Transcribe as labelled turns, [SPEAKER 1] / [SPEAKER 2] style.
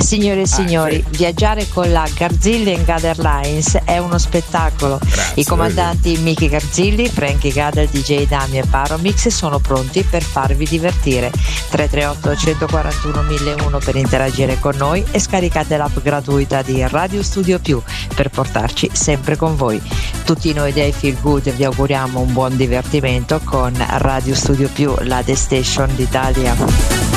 [SPEAKER 1] Signore e signori, viaggiare con la Garzilli Airlines è uno spettacolo.
[SPEAKER 2] Grazie.
[SPEAKER 1] I comandanti Michi Garzilli, Frankie Gader, DJ Dami e Paromix sono pronti per farvi divertire. 338 141 1001 per interagire con noi e scaricate l'app gratuita di Radio Studio Più per portarci sempre con voi. Tutti noi dei Feel Good vi auguriamo un buon divertimento con Radio Studio Più, la The Station d'Italia.